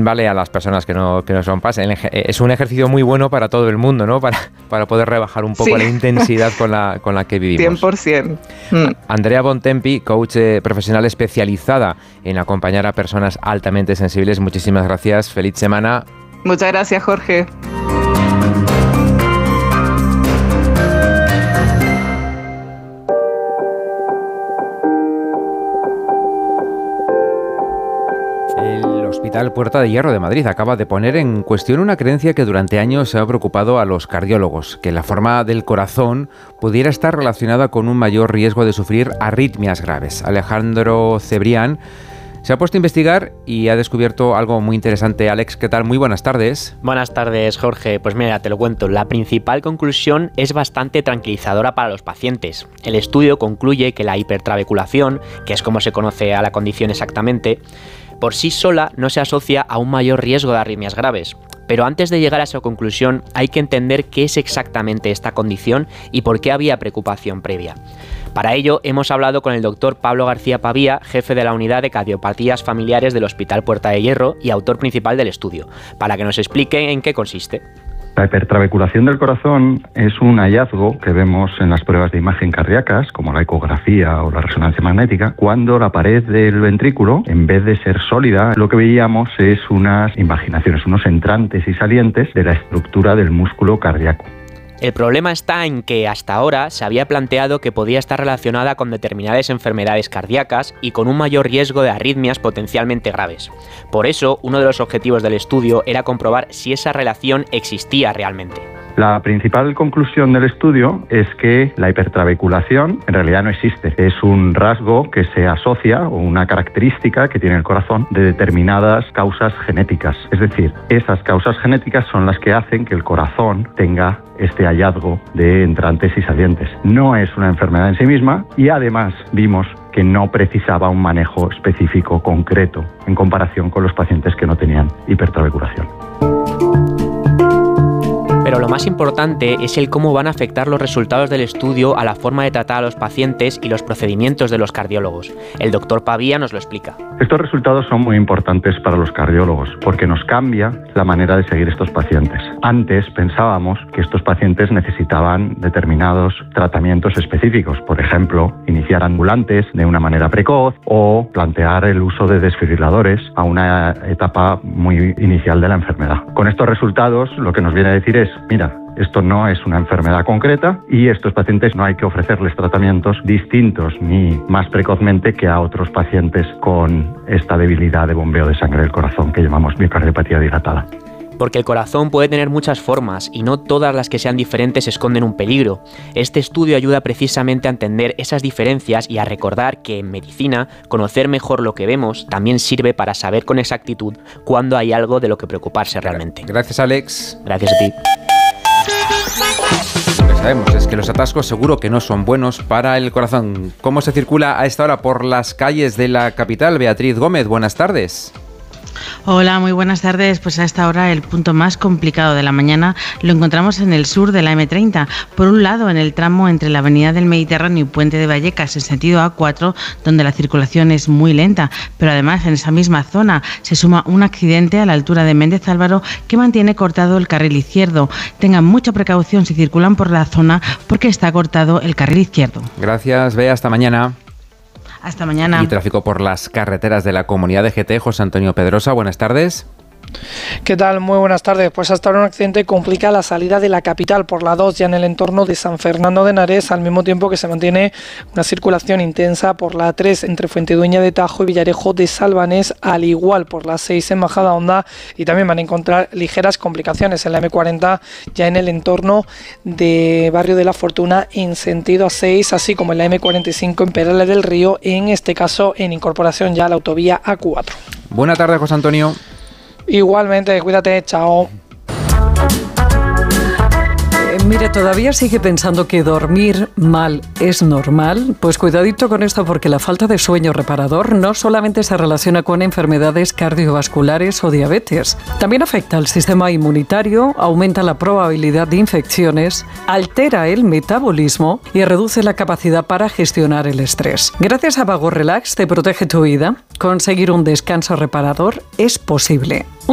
vale a las personas que no son PAS. Es un ejercicio muy bueno para todo el mundo, ¿no? Para poder rebajar un poco la intensidad con la que vivimos. 100%. Andrea Bontempi, coach profesional especializada en acompañar a personas altamente sensibles. Muchísimas gracias. Feliz semana. Muchas gracias, Jorge. El Hospital Puerta de Hierro de Madrid acaba de poner en cuestión una creencia que durante años se ha preocupado a los cardiólogos, que la forma del corazón pudiera estar relacionada con un mayor riesgo de sufrir arritmias graves. Alejandro Cebrián se ha puesto a investigar y ha descubierto algo muy interesante. Alex, ¿qué tal? Muy buenas tardes. Buenas tardes, Jorge. Pues mira, te lo cuento. La principal conclusión es bastante tranquilizadora para los pacientes. El estudio concluye que la hipertrabeculación, que es como se conoce a la condición exactamente, por sí sola no se asocia a un mayor riesgo de arritmias graves. Pero antes de llegar a esa conclusión hay que entender qué es exactamente esta condición y por qué había preocupación previa. Para ello hemos hablado con el doctor Pablo García Pavía, jefe de la unidad de cardiopatías familiares del Hospital Puerta de Hierro y autor principal del estudio, para que nos explique en qué consiste. La hipertrabeculación del corazón es un hallazgo que vemos en las pruebas de imagen cardíacas, como la ecografía o la resonancia magnética, cuando la pared del ventrículo, en vez de ser sólida, lo que veíamos es unas invaginaciones, unos entrantes y salientes de la estructura del músculo cardíaco. El problema está en que hasta ahora se había planteado que podía estar relacionada con determinadas enfermedades cardíacas y con un mayor riesgo de arritmias potencialmente graves. Por eso, uno de los objetivos del estudio era comprobar si esa relación existía realmente. La principal conclusión del estudio es que la hipertrabeculación en realidad no existe. Es un rasgo que se asocia o una característica que tiene el corazón de determinadas causas genéticas. Es decir, esas causas genéticas son las que hacen que el corazón tenga este hallazgo de entrantes y salientes. No es una enfermedad en sí misma y además vimos que no precisaba un manejo específico concreto en comparación con los pacientes que no tenían hipertrabeculación. Pero lo más importante es el cómo van a afectar los resultados del estudio a la forma de tratar a los pacientes y los procedimientos de los cardiólogos. El doctor Pavía nos lo explica. Estos resultados son muy importantes para los cardiólogos porque nos cambia la manera de seguir estos pacientes. Antes pensábamos que estos pacientes necesitaban determinados tratamientos específicos, por ejemplo, iniciar ambulantes de una manera precoz o plantear el uso de desfibriladores a una etapa muy inicial de la enfermedad. Con estos resultados lo que nos viene a decir es, mira, esto no es una enfermedad concreta y a estos pacientes no hay que ofrecerles tratamientos distintos ni más precozmente que a otros pacientes con esta debilidad de bombeo de sangre del corazón que llamamos miocardiopatía dilatada. Porque el corazón puede tener muchas formas y no todas las que sean diferentes esconden un peligro. Este estudio ayuda precisamente a entender esas diferencias y a recordar que en medicina conocer mejor lo que vemos también sirve para saber con exactitud cuándo hay algo de lo que preocuparse realmente. Gracias, Alex. Gracias a ti. Lo que sabemos es que los atascos seguro que no son buenos para el corazón. ¿Cómo se circula a esta hora por las calles de la capital? Beatriz Gómez, buenas tardes. Hola, muy buenas tardes. Pues a esta hora el punto más complicado de la mañana lo encontramos en el sur de la M30. Por un lado, en el tramo entre la Avenida del Mediterráneo y Puente de Vallecas en sentido A4, donde la circulación es muy lenta. Pero además, en esa misma zona se suma un accidente a la altura de Méndez Álvaro que mantiene cortado el carril izquierdo. Tengan mucha precaución si circulan por la zona porque está cortado el carril izquierdo. Gracias, Bea. Hasta mañana. Hasta mañana. Y tráfico por las carreteras de la Comunidad de GT. José Antonio Pedrosa, buenas tardes. ¿Qué tal? Muy buenas tardes. Pues hasta ahora un accidente complica la salida de la capital por la 2 ya en el entorno de San Fernando de Henares, al mismo tiempo que se mantiene una circulación intensa por la 3 entre Fuentidueña de Tajo y Villarejo de Salvanés, al igual por la 6 en Majadahonda, y también van a encontrar ligeras complicaciones en la M40 ya en el entorno de Barrio de la Fortuna en sentido A6, así como en la M45 en Perales del Río, en este caso en incorporación ya a la autovía A4. Buenas tardes, José Antonio. Igualmente, cuídate, chao. Mire, ¿todavía sigue pensando que dormir mal es normal? Pues cuidadito con esto, porque la falta de sueño reparador no solamente se relaciona con enfermedades cardiovasculares o diabetes, también afecta al sistema inmunitario, aumenta la probabilidad de infecciones, altera el metabolismo y reduce la capacidad para gestionar el estrés. Gracias a Vago Relax te protege tu vida. Conseguir un descanso reparador es posible.